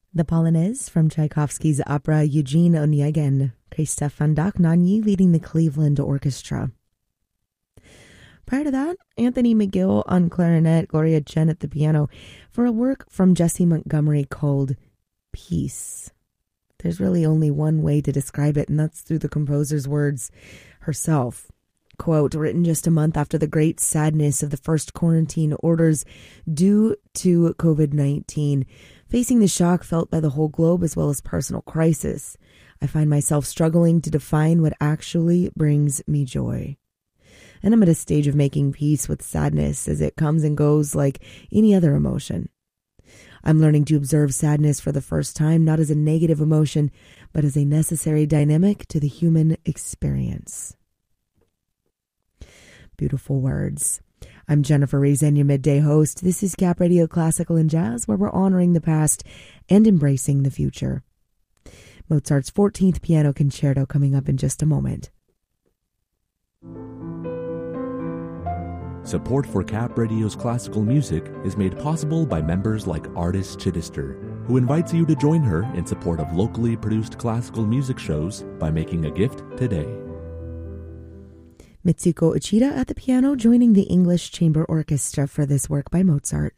The Polonaise from Tchaikovsky's opera Eugene Onegin, Krzysztof Fandach-Nanyi leading the Cleveland Orchestra. Prior to that, Anthony McGill on clarinet, Gloria Chen at the piano, for a work from Jessie Montgomery called Peace. There's really only one way to describe it, and that's through the composer's words herself. Quote, written just a month after the great sadness of the first quarantine orders due to COVID-19, facing the shock felt by the whole globe as well as personal crisis, I find myself struggling to define what actually brings me joy. And I'm at a stage of making peace with sadness as it comes and goes like any other emotion. I'm learning to observe sadness for the first time, not as a negative emotion, but as a necessary dynamic to the human experience. Beautiful words. I'm Jennifer Reason, your midday host. This is Cap Radio Classical and Jazz, where we're honoring the past and embracing the future. Mozart's 14th Piano Concerto coming up in just a moment. Support for Cap Radio's classical music is made possible by members like Artis Chittister, who invites you to join her in support of locally produced classical music shows by making a gift today. Mitsuko Uchida at the piano, joining the English Chamber Orchestra for this work by Mozart.